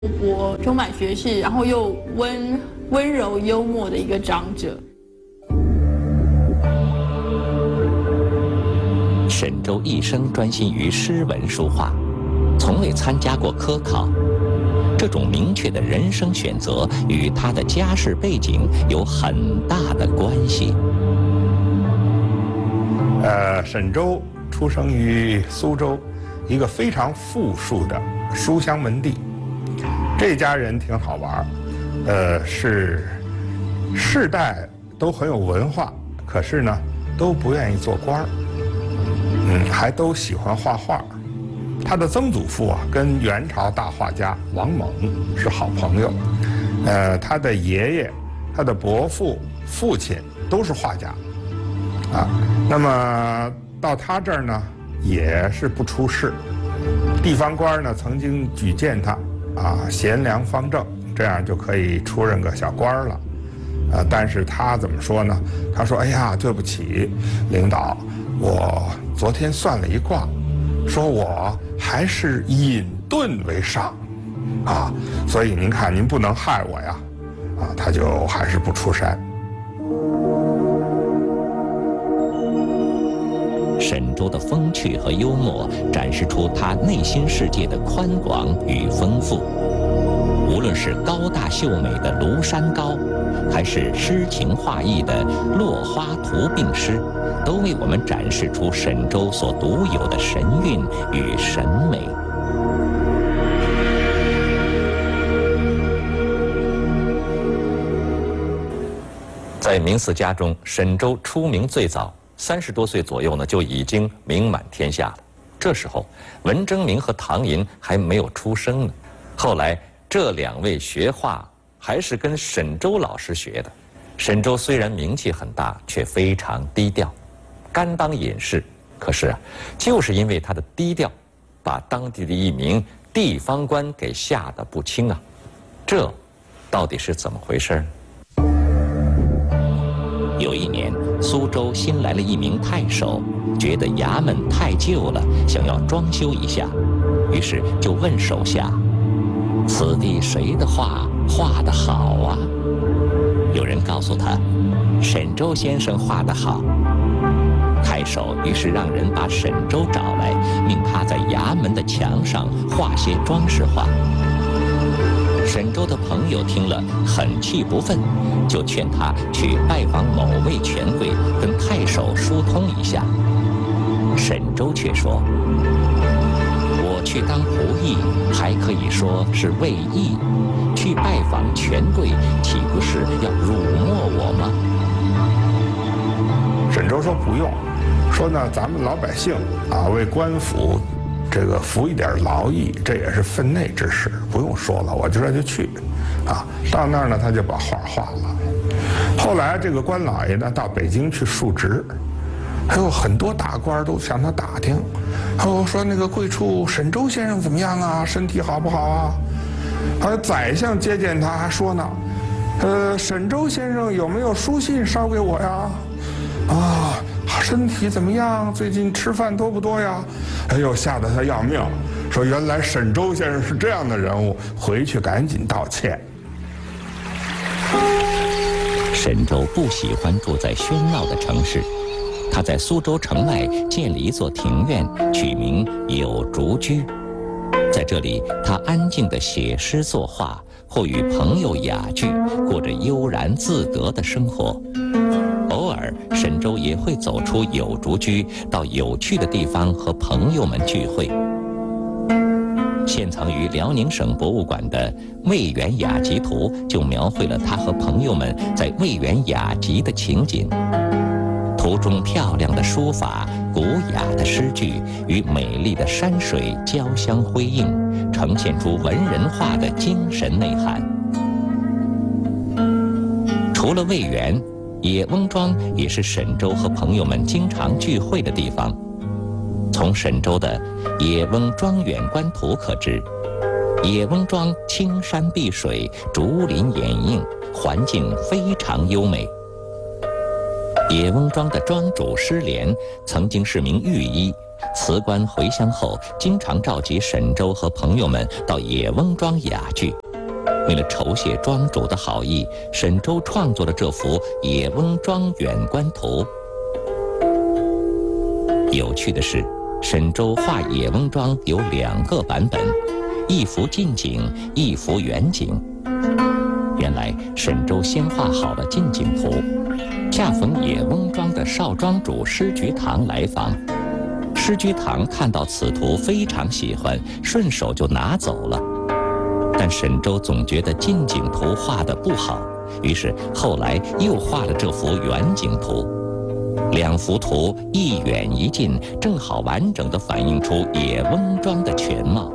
活、充满学识，然后又温柔幽默的一个长者。 沈周一生专心于诗文书画，从未参加过科考。这种明确的人生选择与他的家世背景有很大的关系。 沈周出生于苏州一个非常富庶的书香门第。这家人挺好玩，是世代都很有文化，可是呢都不愿意做官儿，还都喜欢画画。他的曾祖父跟元朝大画家王蒙是好朋友，他的爷爷、他的伯父、父亲都是画家，那么到他这儿呢也是不出仕，地方官呢曾经举荐他。贤良方正，这样就可以出任个小官了，但是他怎么说呢？他说：“哎呀，对不起，领导，我昨天算了一卦，说我还是隐遁为上，所以您看您不能害我呀，他就还是不出山。” 沈周的风趣和幽默展示出他内心世界的宽广与丰富。无论是高大秀美的庐山高，还是诗情画意的落花图病诗，都为我们展示出沈周所独有的神韵与审美。在明四家中，沈周出名最早。30多岁左右呢，就已经名满天下了。这时候，文征明和唐寅还没有出生呢。后来，这2位学画还是跟沈周老师学的。沈周虽然名气很大，却非常低调，甘当隐士。可是就是因为他的低调，把当地的一名地方官给吓得不轻啊。这到底是怎么回事呢？有一年，苏州新来了一名太守，觉得衙门太旧了，想要装修一下，于是就问手下：“此地谁的画画得好啊？”有人告诉他：“沈周先生画得好。”太守于是让人把沈周找来，命他在衙门的墙上画些装饰画。沈周的朋友听了很气不忿，就劝他去拜访某位权贵，跟太守疏通一下。沈周却说：“我去当仆役，还可以说是为义；去拜访权贵，岂不是要辱没我吗？” 沈周说不用，说呢咱们老百姓为官府这个服一点劳役，这也是分内之事，不用说了，我这就去，到那儿呢，他就把画画了。后来这个官老爷呢，到北京去述职，还有很多大官都向他打听，说那个贵处沈周先生怎么样啊？身体好不好啊？宰相接见他，还说呢，沈周先生有没有书信捎给我呀？身体怎么样？最近吃饭多不多呀？哎呦，吓得他要命，说原来沈周先生是这样的人物，回去赶紧道歉。 沈周不喜欢住在喧闹的城市，他在苏州城外建了一座庭院，取名有竹居。在这里，他安静地写诗作画，或与朋友雅聚，过着悠然自得的生活。偶尔，沈周也会走出有竹居，到有趣的地方和朋友们聚会。现藏于辽宁省博物馆的《魏源雅集图》就描绘了他和朋友们在魏源雅集的情景。图中漂亮的书法、古雅的诗句与美丽的山水交相辉映，呈现出文人画的精神内涵。除了魏源，野翁庄也是沈周和朋友们经常聚会的地方。从沈周的《野翁庄远观图》可知，野翁庄青山碧水，竹林掩映，环境非常优美。野翁庄的庄主施廉曾经是名御医， 辞官回乡后，经常召集沈周和朋友们到野翁庄雅聚。为了酬谢庄主的好意，沈周创作了这幅《野翁庄远观图》。有趣的是，沈周画野翁庄有2个版本，一幅近景，一幅远景。原来沈周先画好了近景图，恰逢野翁庄的少庄主施菊堂来访。施菊堂看到此图非常喜欢，顺手就拿走了。但沈周总觉得近景图画得不好，于是后来又画了这幅远景图。2幅图一远一近，正好完整地反映出野翁庄的全貌。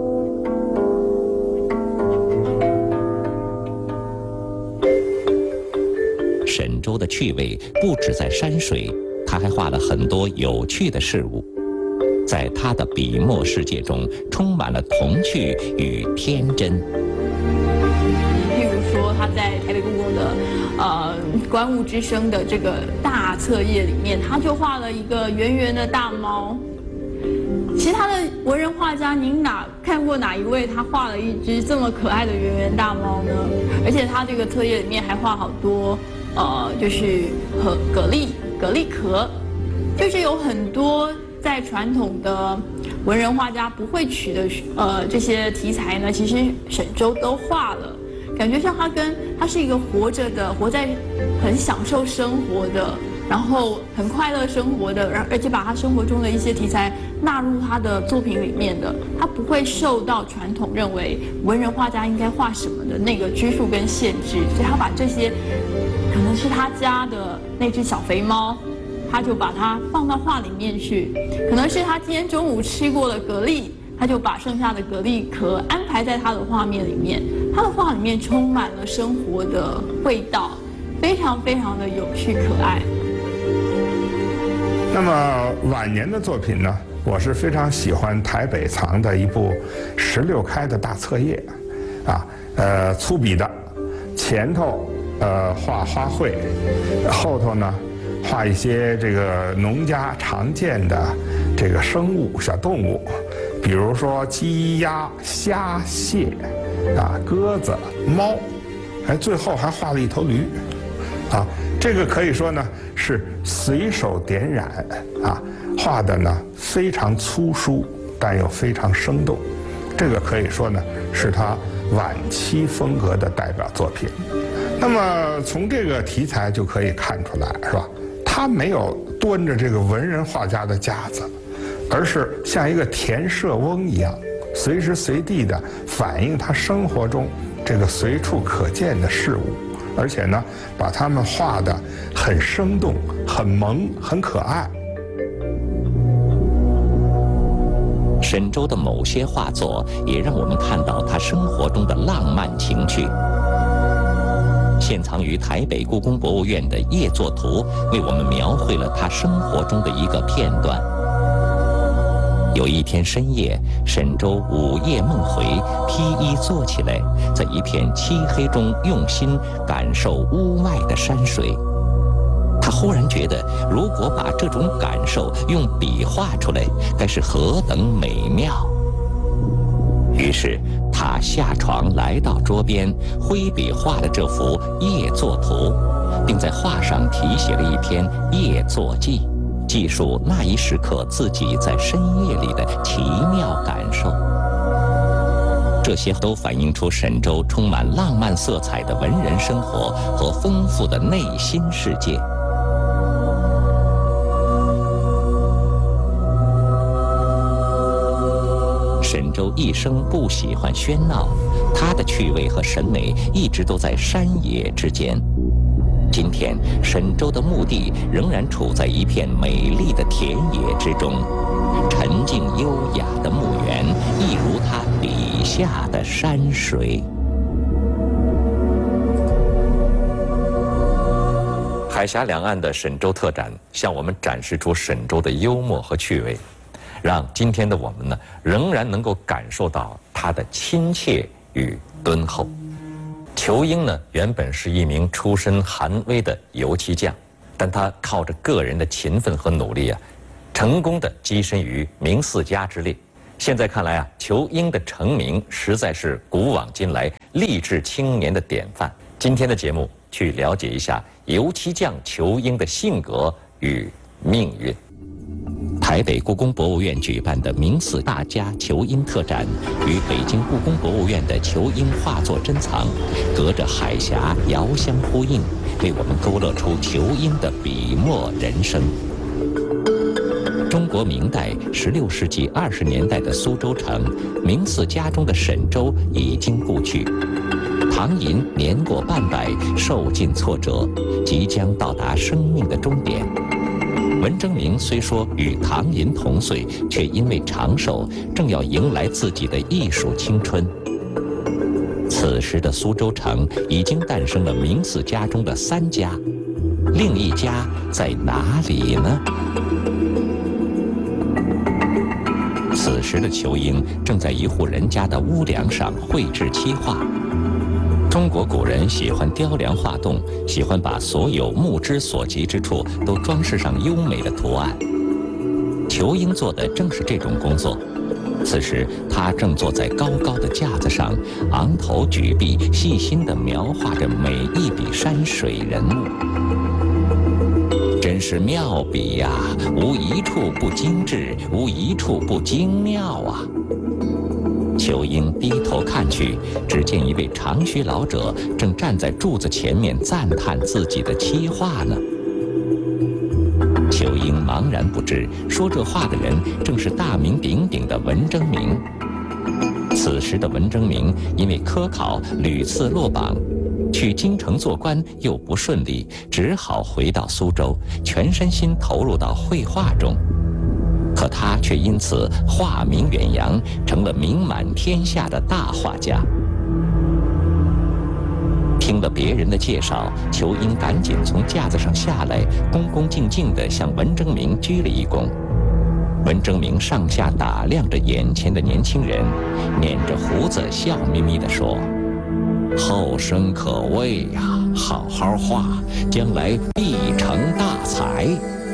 沈周的趣味不止在山水，他还画了很多有趣的事物。在他的笔墨世界中，充满了童趣与天真。 譬如说，他在台北故宫的观物之声的这个大册页里面，他就画了一个圆圆的大猫。其他的文人画家，您看过哪一位他画了一只这么可爱的圆圆大猫呢？而且他这个册页里面还画好多就是蛤蜊壳，就是有很多在传统的文人画家不会取的这些题材呢，其实沈周都画了，感觉像他是一个活在很享受生活的，然后很快乐生活的，而且把他生活中的一些题材纳入他的作品里面的，他不会受到传统认为文人画家应该画什么的那个拘束跟限制，所以他把这些可能是他家的那只小肥猫，他就把它放到画里面去，可能是他今天中午吃过了蛤蜊，他就把剩下的蛤蜊壳安排在他的画面里面。他的画里面充满了生活的味道，非常非常的有趣可爱。 那么晚年的作品呢，我是非常喜欢台北藏的一部16开的大册页，粗笔的，前头画花卉，后头呢画一些这个农家常见的这个生物小动物，比如说鸡鸭虾蟹鸽子猫，最后还画了一头驴，这个可以说呢是随手点染画的呢非常粗疏，但又非常生动。这个可以说呢是他晚期风格的代表作品。那么从这个题材就可以看出来，是吧？他没有端着这个文人画家的架子，而是像一个田舍翁一样，随时随地的反映他生活中这个随处可见的事物，而且呢，把它们画得很生动、很萌、很可爱。 沈周的某些画作也让我们看到他生活中的浪漫情趣。现藏于台北故宫博物院的《夜作图》为我们描绘了他生活中的一个片段。有一天深夜，沈周午夜梦回，披衣坐起来，在一片漆黑中用心感受屋外的山水。他忽然觉得，如果把这种感受用笔画出来，该是何等美妙。于是他下床来到桌边，挥笔画了这幅《夜作图》，并在画上题写了一篇《夜作记》，记述那一时刻自己在深夜里的奇妙感受。这些都反映出沈周充满浪漫色彩的文人生活和丰富的内心世界。沈周一生不喜欢喧闹，他的趣味和审美一直都在山野之间。今天，沈周的墓地仍然处在一片美丽的田野之中，沉静优雅的墓园，一如他笔下的山水。海峡两岸的沈周特展，向我们展示出沈周的幽默和趣味，让今天的我们呢，仍然能够感受到他的亲切与敦厚。仇英呢，原本是一名出身寒微的油漆匠，但他靠着个人的勤奋和努力成功的跻身于名四家之列。现在看来啊，裘英的成名实在是古往今来励志青年的典范。今天的节目去了解一下油漆匠裘英的性格与命运。台北故宫博物院举办的名四大家裘英特展，与北京故宫博物院的裘英画作珍藏，隔着海峡遥相呼应，为我们勾勒出裘英的笔墨人生。中国明代16世纪20年代的苏州城，名四家中的沈周已经故去，唐寅年过半百，受尽挫折，即将到达生命的终点。文征明虽说与唐寅同岁，却因为长寿，正要迎来自己的艺术青春。此时的苏州城已经诞生了名四家中的3家，另一家在哪里呢？此时的裘英正在一户人家的屋梁上绘制漆画。中国古人喜欢雕梁画栋，喜欢把所有目之所及之处都装饰上优美的图案。裘英做的正是这种工作。此时他正坐在高高的架子上，昂头举臂，细心地描画着每一笔山水人物。真是妙笔呀，无一处不精致，无一处不精妙啊！裘英低头看去，只见一位长须老者正站在柱子前面赞叹自己的漆画呢。裘英茫然不知，说这话的人正是大名鼎鼎的文征明。此时的文征明因为科考屡次落榜，去京城做官又不顺利，只好回到苏州，全身心投入到绘画中。可他却因此画名远扬，成了名满天下的大画家。听了别人的介绍，裘英赶紧从架子上下来，恭恭敬敬地向文征明鞠了一躬。文征明上下打量着眼前的年轻人，捻着胡子笑眯眯地说：“后生可畏呀，好好画，将来必成大才。”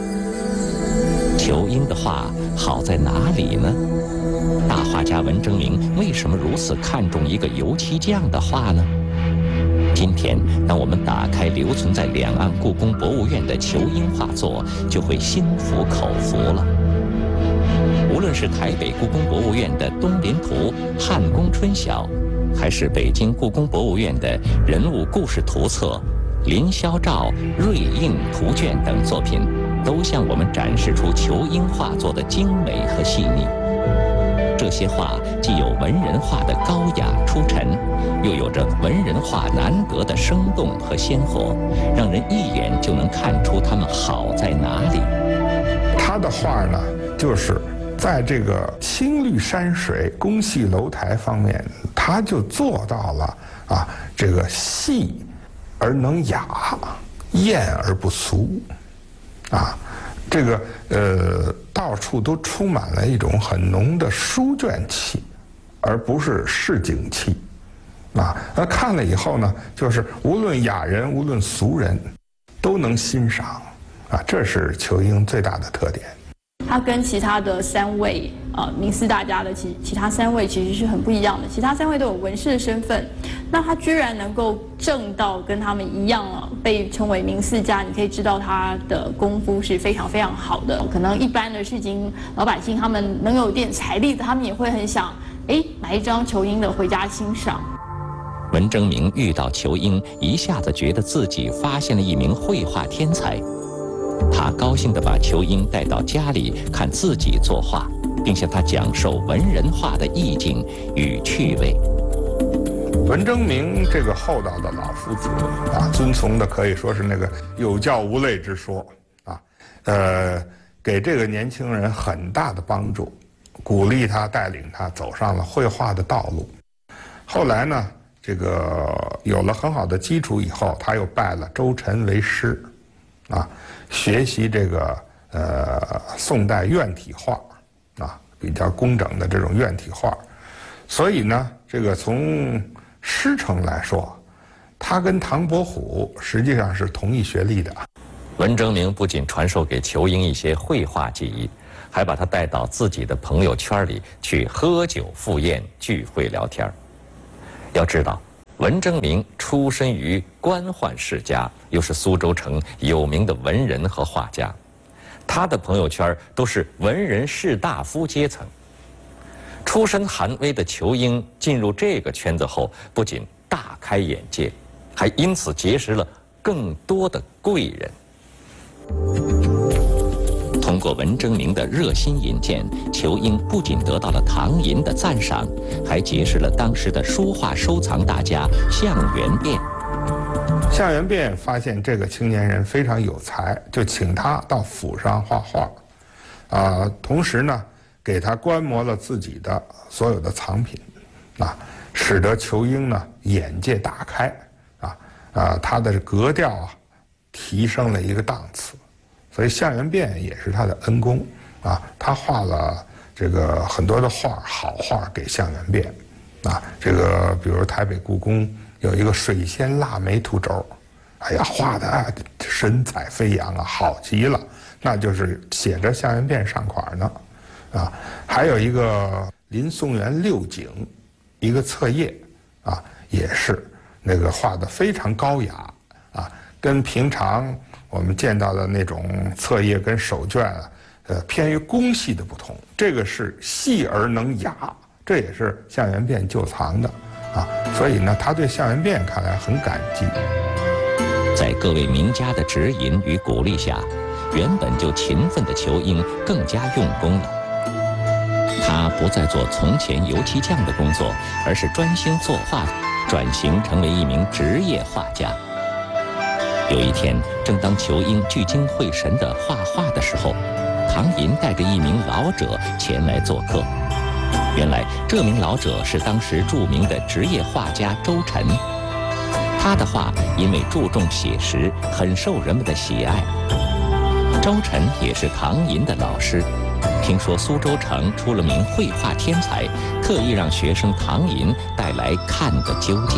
裘英的画好在哪里呢？大画家文征明为什么如此看重一个油漆匠的画呢？今天，当我们打开留存在两岸故宫博物院的裘英画作，就会心服口服了。无论是台北故宫博物院的《东林图》《汉宫春晓》，还是北京故宫博物院的人物故事图册《林霄照》《瑞应图卷》等作品，都向我们展示出裘英画作的精美和细腻。这些画既有文人画的高雅出尘，又有着文人画难得的生动和鲜活，让人一眼就能看出它们好在哪里。 他的画呢，就是在这个青绿山水、宫戏楼台方面，他就做到了这个细而能雅，艳而不俗，这个到处都充满了一种很浓的书卷气，而不是市井气，那看了以后呢，就是无论雅人无论俗人都能欣赏，这是裘英最大的特点。 他跟其他的3位名四大家的其他3位其实是很不一样的，其他3位都有文士的身份，那他居然能够正到跟他们一样被称为名四家，你可以知道他的功夫是非常非常好的。可能一般的市井老百姓他们能有点财力的，他们也会很想买一张裘英的回家欣赏。 文征明遇到裘英，一下子觉得自己发现了一名绘画天才。他高兴地把裘英带到家里看自己作画，并向他讲授文人画的意境与趣味。 文征明这个厚道的老夫子遵从的可以说是那个有教无类之说给这个年轻人很大的帮助，鼓励他，带领他走上了绘画的道路。后来呢，这个有了很好的基础以后，他又拜了周晨为师，学习这个宋代院体画比较工整的这种院体画。所以呢，这个从师承来说，他跟唐伯虎实际上是同一学历的。 文征明不仅传授给裘英一些绘画技艺， 还把他带到自己的朋友圈里去喝酒赴宴、聚会聊天。要知道，文征明出身于官宦世家，又是苏州城有名的文人和画家，他的朋友圈都是文人士大夫阶层。出身寒微的仇英进入这个圈子后，不仅大开眼界，还因此结识了更多的贵人。通过文征明的热心引荐，仇英不仅得到了唐寅的赞赏，还结识了当时的书画收藏大家项元变。 项元变发现这个青年人非常有才，就请他到府上画画，同时呢，给他观摩了自己的所有的藏品，使得仇英呢眼界大开，他的格调提升了一个档次。所以项元变也是他的恩公，他画了这个很多的画，好画给项元变，这个比如台北故宫有一个水仙腊梅图轴，哎呀，画的神采飞扬好极了，那就是写着项元变上款呢，还有一个林宋元六景，一个册页，也是那个画的非常高雅，跟平常我们见到的那种册页跟手卷偏于工系的不同，这个是细而能雅，这也是项元变旧藏的，所以呢，他对项元变看来很感激。 在各位名家的指引与鼓励下，原本就勤奋的仇英更加用功了。他不再做从前油漆匠的工作，而是专心作画，转型成为一名职业画家。有一天，正当仇英聚精会神地画画的时候，唐寅带着一名老者前来做客。原来，这名老者是当时著名的职业画家周晨。他的画因为注重写实，很受人们的喜爱。周晨也是唐寅的老师，听说苏州城出了名绘画天才，特意让学生唐寅带来看个究竟。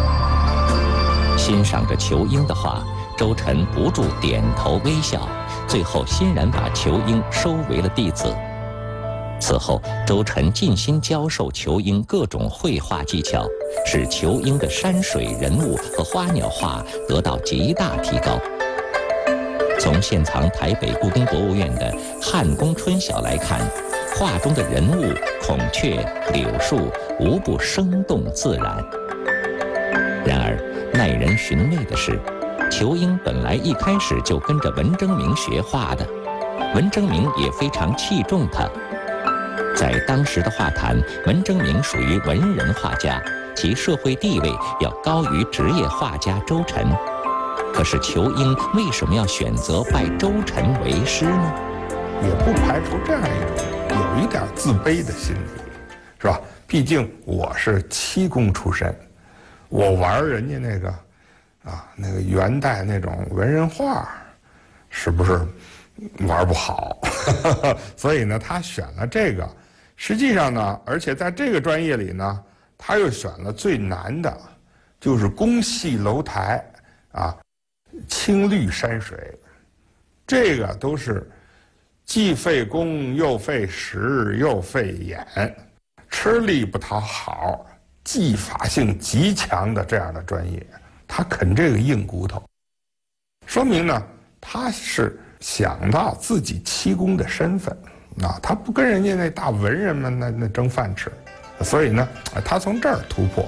欣赏着仇英的画，周晨不住点头微笑，最后欣然把仇英收为了弟子。此后，周晨尽心教授仇英各种绘画技巧，使仇英的山水人物和花鸟画得到极大提高。从现藏台北故宫博物院的汉宫春晓来看，画中的人物、孔雀、柳树无不生动自然。然而，耐人寻味的是，仇英本来一开始就跟着文征明学画的，文征明也非常器重他。在当时的画坛，文征明属于文人画家，其社会地位要高于职业画家周晨。可是仇英为什么要选择拜周晨为师呢？ 也不排除这样一种有一点自卑的心理，是吧？毕竟我是漆工出身，我玩人家那个那个元代那种文人画，是不是玩不好？所以呢，他选了这个。实际上呢，而且在这个专业里呢，他又选了最难的，就是宫戏楼台青绿山水，这个都是既费工又费时又费眼，吃力不讨好，技法性极强的这样的专业，他啃这个硬骨头，说明呢，他是想到自己漆工的身份，他不跟人家那大文人们那争饭吃，所以呢，他从这儿突破。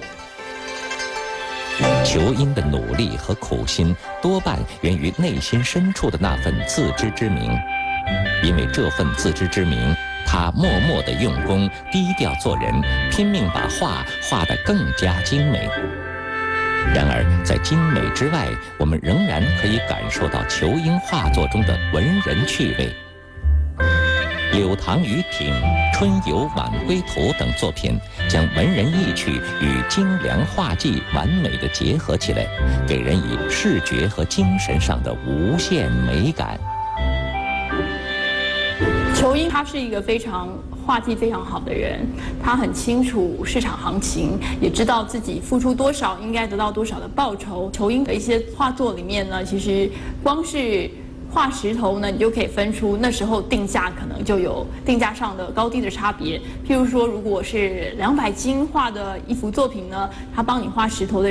仇英的努力和苦心多半源于内心深处的那份自知之明，因为这份自知之明，他默默地用功，低调做人，拼命把画画得更加精美。然而，在精美之外，我们仍然可以感受到仇英画作中的文人趣味。《柳塘渔艇》《春游晚归图》等作品将文人意趣与精良画技完美地结合起来，给人以视觉和精神上的无限美感。 仇英他是一个画技非常好的人，他很清楚市场行情，也知道自己付出多少应该得到多少的报酬。仇英的一些画作里面呢，其实光是画石头呢，你就可以分出那时候定价可能就有定价上的高低的差别。譬如说，如果是200金画的一幅作品呢，他帮你画石头的